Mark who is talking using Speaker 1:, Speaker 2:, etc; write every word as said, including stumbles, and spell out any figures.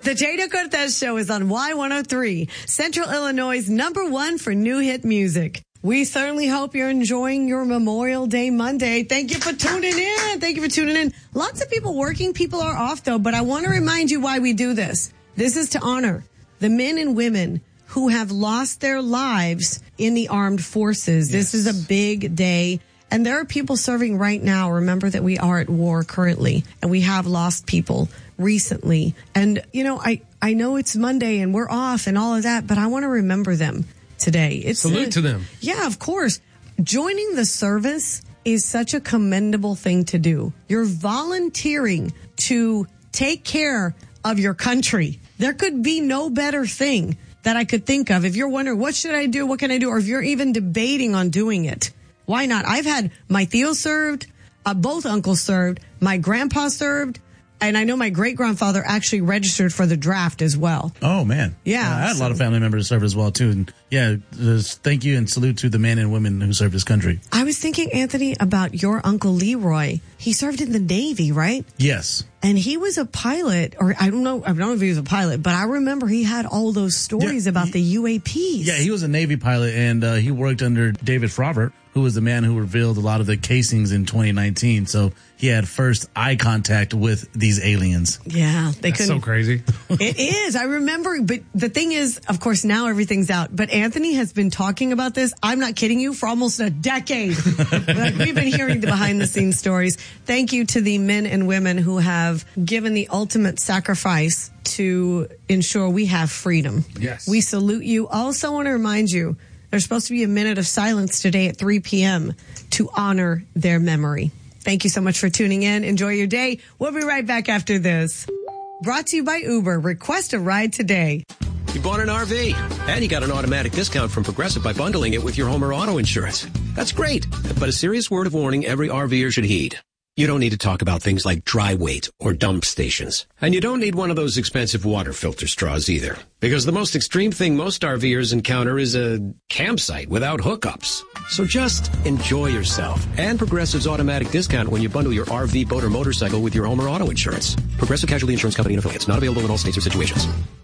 Speaker 1: The Jada Cortez Show is on Y one oh three, Central Illinois' number one for new hit music. We certainly hope you're enjoying your Memorial Day Monday. Thank you for tuning in. Thank you for tuning in. Lots of people working. People are off, though, but I want to remind you why we do this. This is to honor the men and women who have lost their lives in the armed forces. Yes. This is a big day. And there are people serving right now. Remember that we are at war currently, and we have lost people recently. And, you know, I, I know it's Monday and we're off and all of that, but I want to remember them today. It's
Speaker 2: Salute
Speaker 1: a,
Speaker 2: to them.
Speaker 1: Yeah, of course. Joining the service is such a commendable thing to do. You're volunteering to take care of your country. There could be no better thing that I could think of. If you're wondering, what should I do? What can I do? Or if you're even debating on doing it, why not? I've had my Theo served, uh, both uncles served, my grandpa served, and I know my great-grandfather actually registered for the draft as well.
Speaker 3: Oh, man.
Speaker 1: Yeah.
Speaker 3: Uh, I had
Speaker 1: so.
Speaker 3: a lot of family members serve as well, too. And, yeah, thank you and salute to the men and women who served this country.
Speaker 1: I was thinking, Anthony, about your Uncle Leroy. He served in the Navy, right?
Speaker 3: Yes.
Speaker 1: And he was a pilot, or I don't know, I don't know if he was a pilot, but I remember he had all those stories yeah, about he, the U A Ps.
Speaker 3: Yeah, he was a Navy pilot, and uh, he worked under David Fravert, who was the man who revealed a lot of the casings in twenty nineteen. So he had first eye contact with these aliens.
Speaker 1: Yeah, they
Speaker 2: That's
Speaker 1: couldn't.
Speaker 2: so crazy.
Speaker 1: It is. I remember, but the thing is, of course, now everything's out. But Anthony has been talking about this. I'm not kidding you, for almost a decade. Like, we've been hearing the behind the scenes stories. Thank you to the men and women who have given the ultimate sacrifice to ensure we have freedom.
Speaker 2: Yes.
Speaker 1: We salute you. Also want to remind you, there's supposed to be a minute of silence today at three p.m. to honor their memory. Thank you so much for tuning in. Enjoy your day. We'll be right back after this. Brought to you by Uber. Request a ride today.
Speaker 4: You bought an R V, and you got an automatic discount from Progressive by bundling it with your home or auto insurance. That's great, but a serious word of warning every RVer should heed. You don't need to talk about things like dry weight or dump stations. And you don't need one of those expensive water filter straws either. Because the most extreme thing most RVers encounter is a campsite without hookups. So just enjoy yourself and Progressive's automatic discount when you bundle your R V, boat, or motorcycle with your home or auto insurance. Progressive Casualty Insurance Company and affiliates. Not available in all states or situations.